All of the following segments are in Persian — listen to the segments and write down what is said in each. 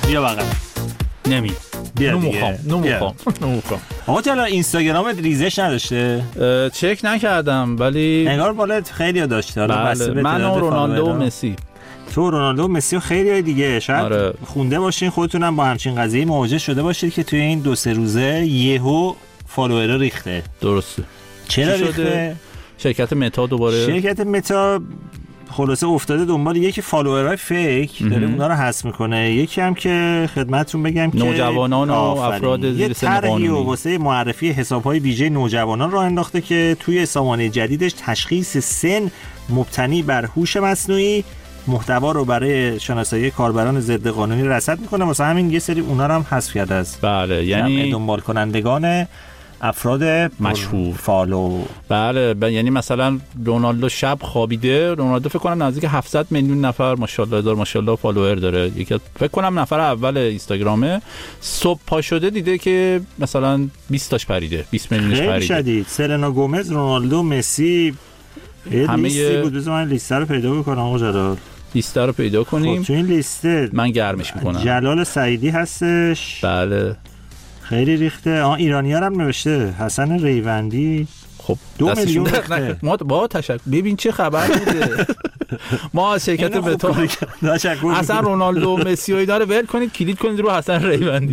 بیا بغل. نمی بیا نمیخوام. آقا چرا اینستاگرامت ریزش نداشته؟ چک نکردم ولی انگار بالا خیلی داشته. حالا بسته به من و رونالدو و مسی. تو رونالدو و مسی و خیلی های دیگه شاید آره. خونده باشین خودتونم با همچین قضیه مواجه شده باشید که توی این 2-3 روزه یهو فالوورا ریخته. درسته. چرا ریخته؟ شرکت متا دوباره شرکت متا خلاصه افتاده دنبال یکی فالوورای فیک داره اونا رو حذف میکنه، یکی هم که خدمتتون بگم که نوجوانان و افراد زیر سن قانونی واسه معرفی حساب‌های ویژه نوجوانان راه انداخته که توی سامانه جدیدش تشخیص سن مبتنی بر هوش مصنوعی محتوا رو برای شناسایی کاربران ضد قانونی رصد میکنه. واسه همین یه سری اونا رو هم حذف کرده است. بله، یعنی دنبال کنندگان افراد مشهور فالو. بله یعنی مثلا رونالدو شب خوابیده، رونالدو فکر کنم نزدیک 700 میلیون نفر ماشاءالله فالوور داره، یکی فکر کنم نفر اول اینستاگرامه. صبح پا شده دیده که مثلا 20 تاش پریده، 20 میلیونش پریده. خیلی شدید. سلنا گومز، رونالدو، مسی، همه لیستی بود. بذار من لیست رو پیدا بکنم آقا جلال. لیست رو پیدا کنیم. خب تو این لیسته من گرمش میکنم. جلال سعیدی هستش. بله خیلی ریخته. ایرانی‌ها هم نوشته. حسن ریوندی. خب 2 میلیون ریخته. ما با تشکر. ببین چه خبر بوده. ما از شرکت بتا اصلا رونالدو و مسی و اینا رو ول کنید، کلید کنید رو حسن ریوندی.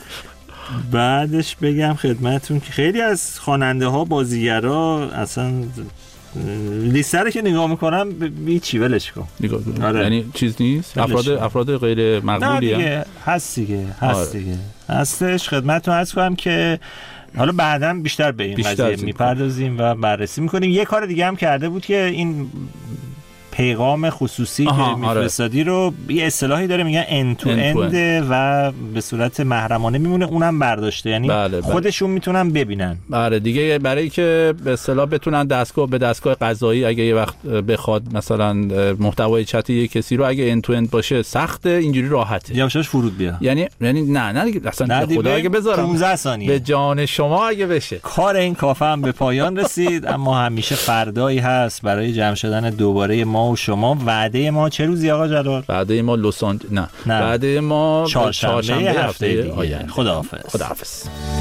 بعدش بگم خدمتتون که خیلی از خواننده‌ها، بازیگرا اصلا لیست رو که نگاه میکنم چی ولش کن. آره. یعنی چیز نیست. افراد غیر مقبولی دیگه هست دیگه. هستش. خدمتتون عرض کنم که حالا بعداً بیشتر به این قضیه میپردازیم و بررسی میکنیم. یه کار دیگه هم کرده بود که این پیغام خصوصی که میفرستادی رو یه اصطلاحی داره میگن end to end و به صورت محرمانه میمونه، اونم برداشته. یعنی خودشون میتونن ببینن. بله دیگه، برای که به اصطلاح بتونن به دستگاه قضایی اگه یه وقت بخواد مثلا محتوای چت یه کسی رو اگه end to end باشه سخته، اینجوری راحته. یواشاش فرود بیا. یعنی نه دیگه اصلا خدا اگه بذارم 15 ثانیه به جان شما اگه بشه. کار این کافه هم به پایان رسید، اما همیشه فردایی هست برای جمع شدن دوباره ما و شما. وعده ما چه روزی آقا جلال؟ وعده ما نه. وعده ما چهارشنبه هفته آینده. خداحافظ.